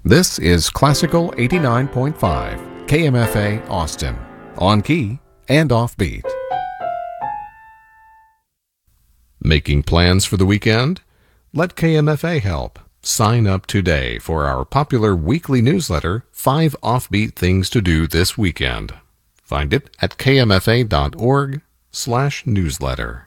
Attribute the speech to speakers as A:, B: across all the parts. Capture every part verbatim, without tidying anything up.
A: This is Classical eighty-nine point five, K M F A Austin, on key and offbeat. Making plans for the weekend? Let K M F A help. Sign up today for our popular weekly newsletter, Five Offbeat Things to Do This Weekend. Find it at kmfa.org slash newsletter.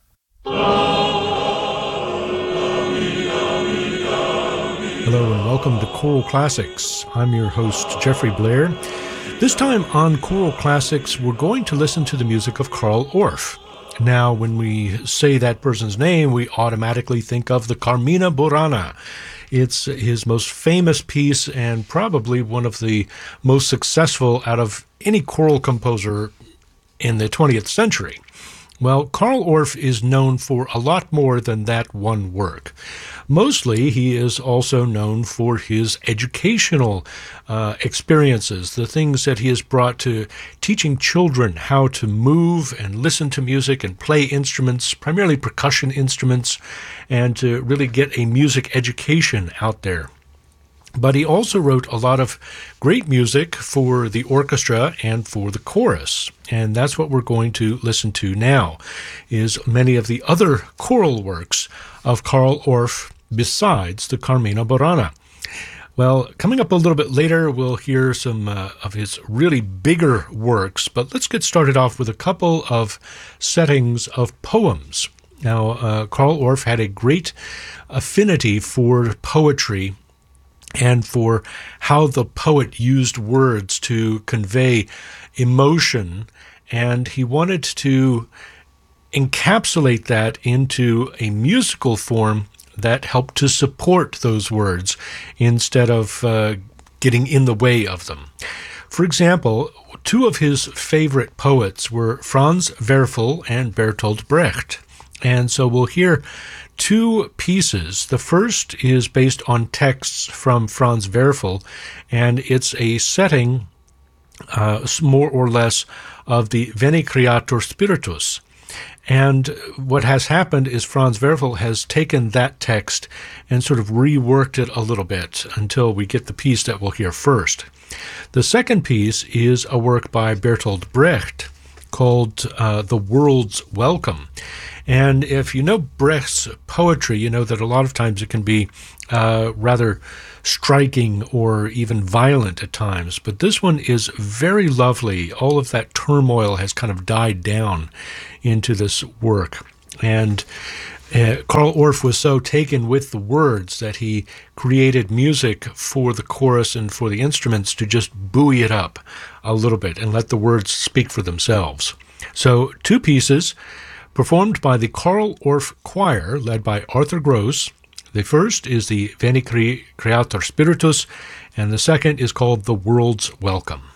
B: Hello and welcome to Choral Classics. I'm your host, Jeffrey Blair. This time on Choral Classics, we're going to listen to the music of Carl Orff. Now, when we say that person's name, we automatically think of the Carmina Burana. It's his most famous piece and probably one of the most successful out of any choral composer in the twentieth century. Well, Carl Orff is known for a lot more than that one work. Mostly, he is also known for his educational uh, experiences, the things that he has brought to teaching children how to move and listen to music and play instruments, primarily percussion instruments, and to really get a music education out there. But he also wrote a lot of great music for the orchestra and for the chorus. And that's what we're going to listen to now, is many of the other choral works of Carl Orff besides the Carmina Burana. Well, coming up a little bit later, we'll hear some uh, of his really bigger works. But let's get started off with a couple of settings of poems. Now, uh, Carl Orff had a great affinity for poetry and for how the poet used words to convey emotion, and he wanted to encapsulate that into a musical form that helped to support those words instead of uh, getting in the way of them. For example, two of his favorite poets were Franz Werfel and Bertolt Brecht, and so we'll hear two pieces. The first is based on texts from Franz Werfel, and it's a setting, uh, more or less, of the Veni Creator Spiritus. And what has happened is Franz Werfel has taken that text and sort of reworked it a little bit until we get the piece that we'll hear first. The second piece is a work by Bertolt Brecht called uh, The World's Welcome. And if you know Brecht's poetry, you know that a lot of times it can be uh, rather striking or even violent at times. But this one is very lovely. All of that turmoil has kind of died down into this work. And uh, Carl Orff was so taken with the words that he created music for the chorus and for the instruments to just buoy it up a little bit and let the words speak for themselves. So two pieces performed by the Carl Orff Choir, led by Arthur Gross. The first is the Veni Creator Spiritus, and the second is called The World's Welcome.